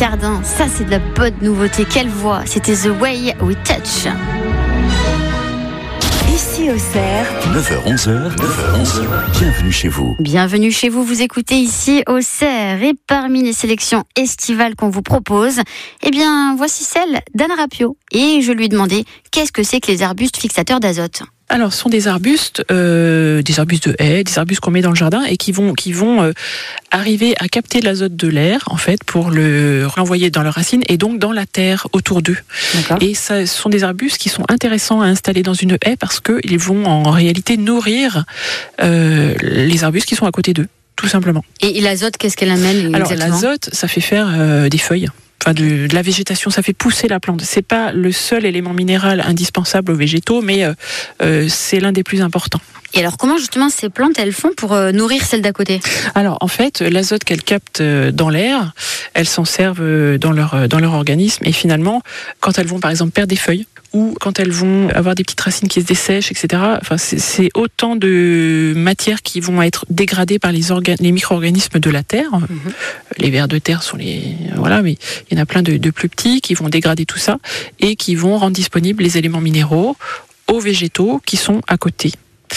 Cardin, ça c'est de la bonne nouveauté. Quelle voix, c'était The Way We Touch. Ici Auxerre, 9h-11h, bienvenue chez vous. Bienvenue chez vous, vous écoutez Ici Auxerre. Et parmi les sélections estivales qu'on vous propose, eh bien, voici celle d'Anna Rapio. Et je lui ai demandé, qu'est-ce que c'est que les arbustes fixateurs d'azote ? Alors, ce sont des arbustes de haies, des arbustes qu'on met dans le jardin et qui vont arriver à capter de l'azote de l'air, en fait, pour le renvoyer dans leurs racines et donc dans la terre autour d'eux. D'accord. Et ce sont des arbustes qui sont intéressants à installer dans une haie parce qu'ils vont en réalité nourrir les arbustes qui sont à côté d'eux, tout simplement. Et l'azote, qu'est-ce qu'elle amène exactement ? Alors, l'azote, ça fait faire des feuilles. Enfin, de la végétation, ça fait pousser la plante. C'est pas le seul élément minéral indispensable aux végétaux, mais c'est l'un des plus importants. Et alors, comment justement ces plantes, elles font pour nourrir celles d'à côté ? Alors, en fait, l'azote qu'elles captent dans l'air, elles s'en servent dans leur organisme. Et finalement, quand elles vont, par exemple, perdre des feuilles, ou quand elles vont avoir des petites racines qui se dessèchent, etc. Enfin, c'est autant de matières qui vont être dégradées par les micro-organismes de la terre. Les vers de terre sont mais il y en a plein de plus petits qui vont dégrader tout ça et qui vont rendre disponibles les éléments minéraux aux végétaux qui sont à côté.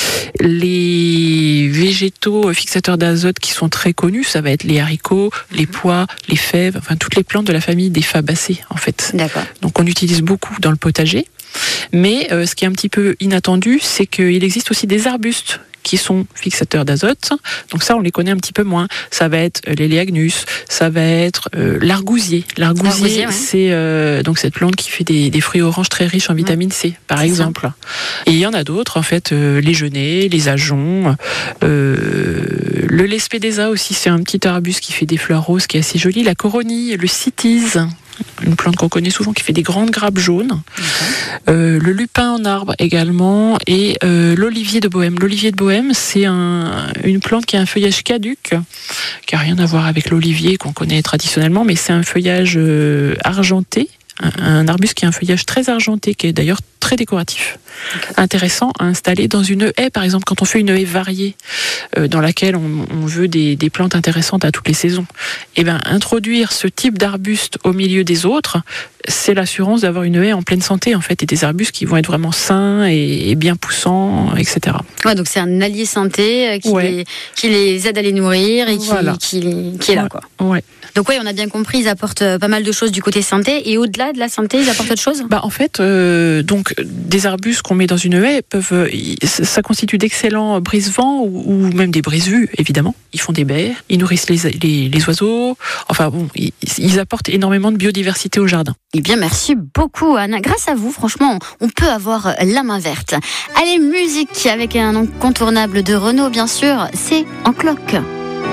Les végétaux fixateurs d'azote qui sont très connus, ça va être les haricots, les pois, les fèves, enfin toutes les plantes de la famille des fabacées en fait. D'accord. Donc on utilise beaucoup dans le potager. Mais ce qui est un petit peu inattendu, c'est qu'il existe aussi des arbustes qui sont fixateurs d'azote. Donc ça, on les connaît un petit peu moins. Ça va être l'Eleagnus, ça va être l'argousier. L'argousier, ouais. C'est donc cette plante qui fait des fruits oranges très riches en vitamine C, par exemple. Ça. Et il y en a d'autres, en fait, les genêts, les ajoncs, le lespédésa aussi, c'est un petit arbuste qui fait des fleurs roses, qui est assez joli. La coronille, le cytise, une plante qu'on connaît souvent qui fait des grandes grappes jaunes. Le lupin en arbre également et l'olivier de Bohême. L'olivier de Bohême, c'est une plante qui a un feuillage caduc, qui n'a rien à voir avec l'olivier qu'on connaît traditionnellement, mais c'est un feuillage argenté, un arbuste qui a un feuillage très argenté, qui est d'ailleurs très décoratif. Intéressant à installer dans une haie, par exemple, quand on fait une haie variée, dans laquelle on veut des plantes intéressantes à toutes les saisons. Et bien, introduire ce type d'arbuste au milieu des autres, c'est l'assurance d'avoir une haie en pleine santé, en fait, et des arbustes qui vont être vraiment sains et bien poussants, etc. Ouais, donc c'est un allié santé qui les aide à les nourrir et qui est là, quoi. Ouais. Donc oui, on a bien compris, ils apportent pas mal de choses du côté santé. Et au-delà de la santé, ils apportent autre chose ? En fait, donc des arbustes qu'on met dans une haie ça constitue d'excellents brise-vents ou même des brise-vues, évidemment. Ils font des baies, ils nourrissent les oiseaux. Enfin bon, ils apportent énormément de biodiversité au jardin. Eh bien, merci beaucoup, Anna. Grâce à vous, franchement, on peut avoir la main verte. Allez, musique avec un incontournable de Renaud, bien sûr, c'est En cloque.